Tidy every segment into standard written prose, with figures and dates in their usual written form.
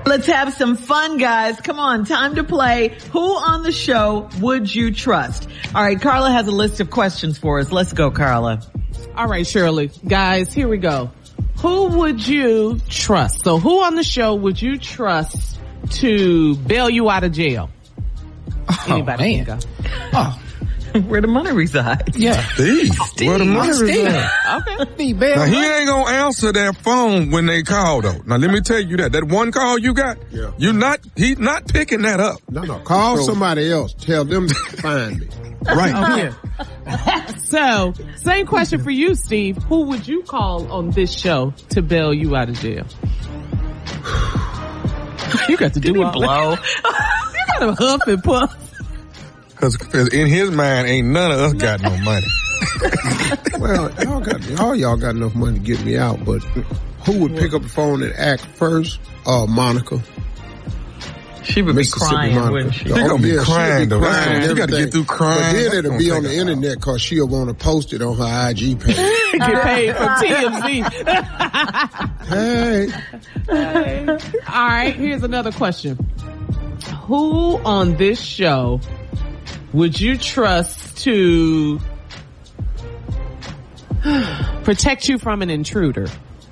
Let's have some fun, guys. Come on, time to play. Who on the show would you trust? All right, Carla has a list of questions for us. Let's go, Carla. All right, Shirley. Guys, here we go. Who would you trust? So who on the show would you trust to bail you out of jail? Anybody can go. Oh. Where the money resides. Yeah. Steve. Where the money resides. Okay. Now, he ain't gonna answer that phone when they call, though. Now, let me tell you that one call you got, he's not picking that up. No. Call somebody else. Tell them to find me. Right. Okay. So, same question for you, Steve. Who would you call on this show to bail you out of jail? You got to do all blow. You got to huff and puff. Cause in his mind, ain't none of us got no money. Well, y'all got enough money to get me out, but who would pick up the phone and act first? Monica. She would be crying, wouldn't she? She's gonna be crying, though. You gotta get through crying. But then it'll be on the internet cause she'll want to post it on her IG page. Get paid from TMZ. Hey. All right, here's another question. Who on this show would you trust to protect you from an intruder?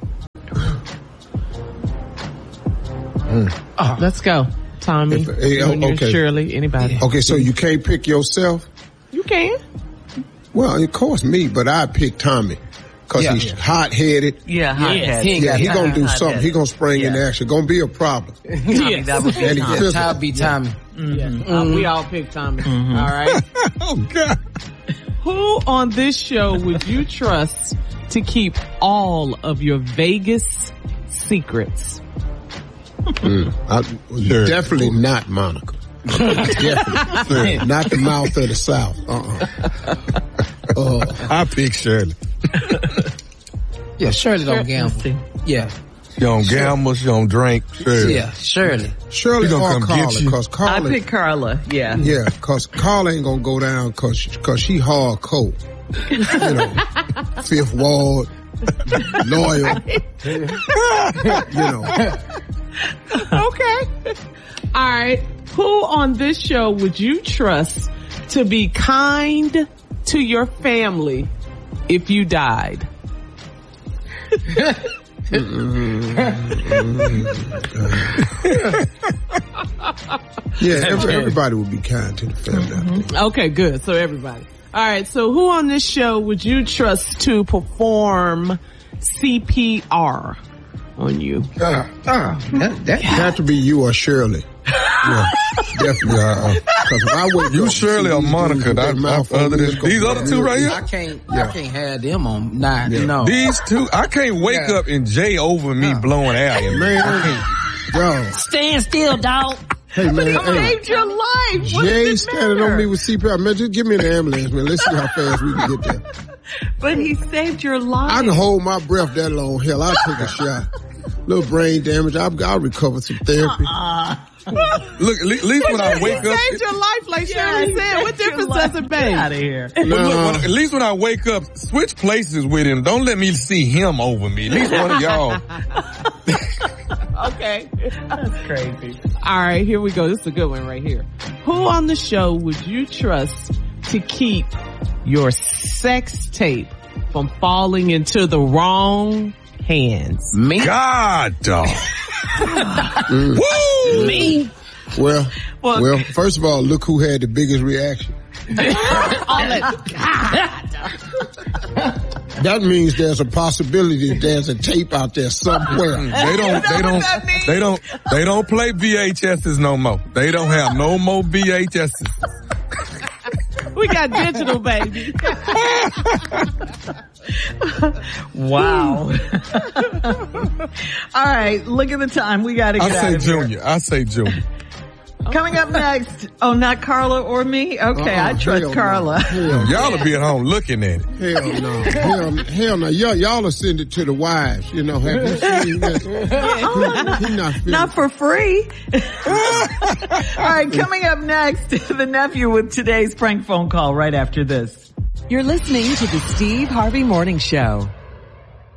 Let's go. Tommy, okay. Shirley, anybody. Okay, so you can't pick yourself? You can. Well, of course me, but I'd pick Tommy. Cause he's hot-headed. Yeah, hot-headed. He gonna do something. He gonna spring in action. Gonna be a problem. Tommy, that would be Tommy. Tommy be Tommy. Mm-hmm. We all pick Tommy. Mm-hmm. All right. Oh, God. Who on this show would you trust to keep all of your Vegas secrets? Definitely not Monica. Definitely. Not the mouth of the South. I pick Shirley. Yeah, Shirley don't gamble. Yeah. She don't gamble, she don't drink. Shirley. Yeah, Shirley. Shirley or Carla, cause Carla. I pick Carla, yeah. Yeah, cause Carla ain't gonna go down cause she hardcore. You know, Fifth Ward, loyal. You know. Okay. All right. Who on this show would you trust to be kind to your family if you died? Yeah, everybody would be kind to the family. Okay, good. So everybody. All right. So who on this show would you trust to perform CPR on you? That had to be you or Shirley. Yeah, definitely. Cause if I wake you up, Shirley or Monica, these other two right here. I can't have them on. No. These two, I can't wake up and Jay over me blowing air. Man, yo. Stand still, dog. Hey, man. He saved your life. Jay standing on me with CPR. Man, just give me an ambulance, man. Let's see how fast we can get there. But he saved your life. I can hold my breath that long. Hell, I'll take a shot. Little brain damage. I'll recover some therapy. Look, at least when I wake up. Saved your life, like Shirley said. What difference does it make? Get out of here. But look, at least when I wake up, switch places with him. Don't let me see him over me. At least one of y'all. Okay. That's crazy. All right, here we go. This is a good one right here. Who on the show would you trust to keep your sex tape from falling into the wrong hands? Me? God, dog. Woo! Me? Well, first of all, look who had the biggest reaction. That means there's a possibility there's a tape out there somewhere. They don't play VHSs no more. They don't have no more VHSs. We got digital, baby. Wow. All right, look at the time. We got to get out of here. I say Junior. Coming up next. Oh, not Carla or me? Okay, I trust Carla. No. Y'all will be at home looking at it. Hell no. Hell no. Y'all will send it to the wives. You know, have you seen this? Not for free. All right, coming up next, the nephew with today's prank phone call right after this. You're listening to the Steve Harvey Morning Show.